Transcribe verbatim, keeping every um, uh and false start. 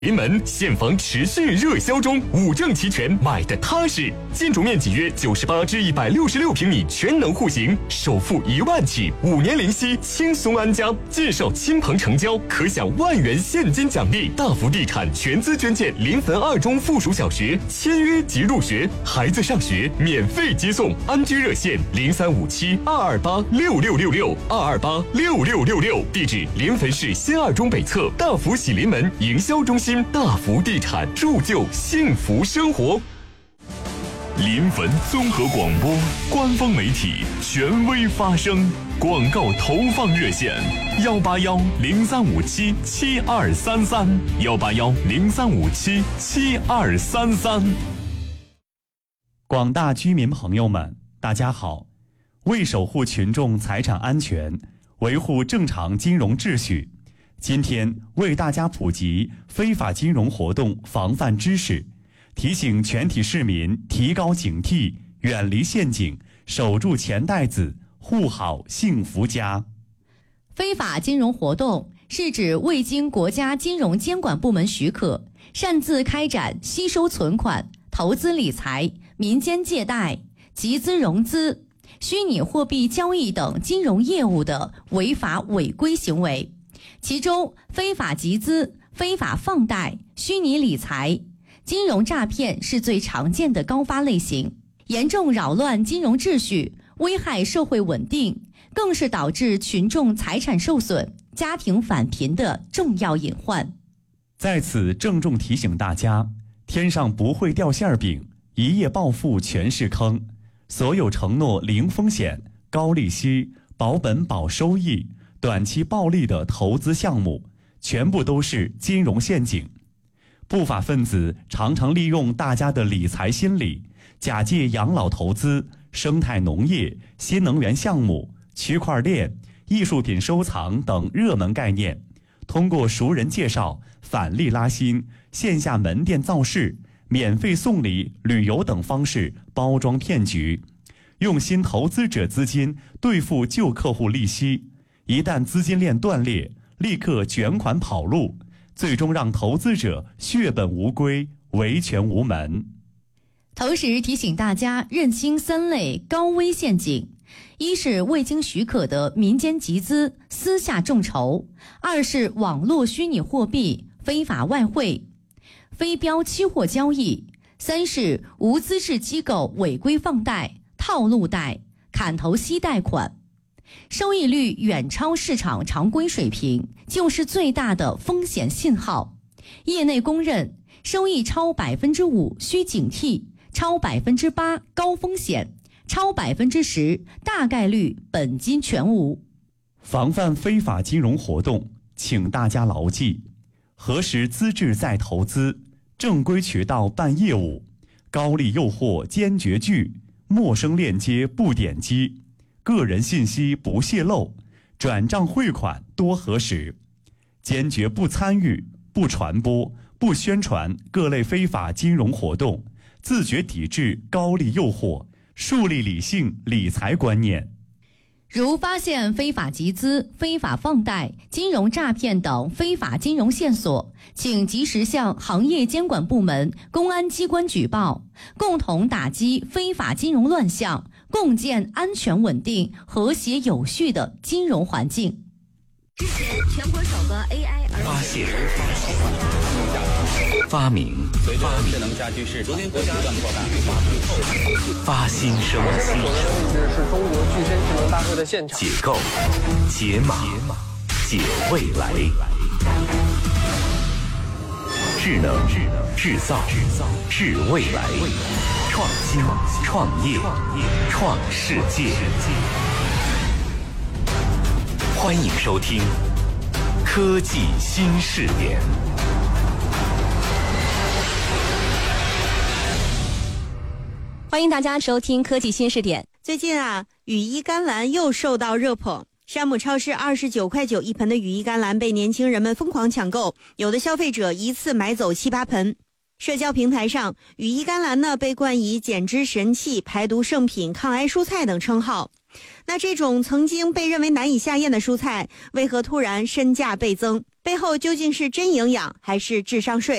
临门现房持续热销中，五证齐全，买的踏实。建筑面积约九十八至一百六十六平米，全能户型，首付一万起，五年零息，轻松安家。介绍亲朋成交，可享万元现金奖励。大福地产全资捐建临汾二中附属小学，签约即入学，孩子上学免费接送。安居热线零三五七二二八六六六六二二八六六六六，地址临汾市新二中北侧大福喜临门营销中心。大福地产铸就幸福生活。 临汾综合广播官方媒体，权威发声。广告投放热线：幺八幺零三五七七二三三，幺八幺零三五七七二三三。 广大居民朋友们，大家好！为守护群众财产安全，维护正常金融秩序，今天为大家普及非法金融活动防范知识，提醒全体市民提高警惕，远离陷阱，守住钱袋子，护好幸福家。 非法金融活动是指未经国家金融监管部门许可，擅自开展吸收存款、投资理财、民间借贷、集资融资、虚拟货币交易等金融业务的违法违规行为。其中，非法集资、非法放贷、虚拟理财、金融诈骗是最常见的高发类型，严重扰乱金融秩序，危害社会稳定，更是导致群众财产受损、家庭返贫的重要隐患。 在此郑重提醒大家，天上不会掉馅饼，一夜暴富全是坑。所有承诺零风险、高利息、保本保收益、短期暴利的投资项目，全部都是金融陷阱。不法分子常常利用大家的理财心理，假借养老投资、生态农业、新能源项目、区块链、艺术品收藏等热门概念，通过熟人介绍、返利拉新、线下门店造势、免费送礼、旅游等方式包装骗局，用新投资者资金兑付旧客户利息。一旦资金链断裂，立刻卷款跑路，最终让投资者血本无归，维权无门。 同时提醒大家认清三类高危陷阱：一是未经许可的民间集资、私下众筹；二是网络虚拟货币、非法外汇、非标期货交易；三是无资质机构违规放贷、套路贷、砍头息贷款。收益率远超市场常规水平，就是最大的风险信号。业内公认，收益超百分之五需警惕，超百分之八高风险，超百分之十大概率本金全无。 防范非法金融活动，请大家牢记：核实资质再投资，正规渠道办业务，高利诱惑坚决拒，陌生链接不点击。个人信息不泄露，转账汇款多核实，坚决不参与、不传播、不宣传各类非法金融活动，自觉抵制高利诱惑，树立理性理财观念。 如发现非法集资、非法放贷、金融诈骗等非法金融线索，请及时向行业监管部门、公安机关举报，共同打击非法金融乱象，共建安全稳定、和谐有序的金融环境。 之前全国首个 A I 儿发现、发明、 随着智能家居市场的不断扩大， 发新生息。 我的位置是中国具身智能大会的现场。 解构、解码、解未来。智能、制造、制未来。创新、创业、创世界。欢迎收听科技新视点。 欢迎大家收听科技新视点。 最近啊，羽衣甘蓝又受到热捧。山姆超市二十九块九一盆的羽衣甘蓝被年轻人们疯狂抢购，有的消费者一次买走七八盆。社交平台上，羽衣甘蓝呢被冠以减脂神器、排毒圣品、抗癌蔬菜等称号。那这种曾经被认为难以下咽的蔬菜，为何突然身价倍增？ 背后究竟是真营养还是智商税？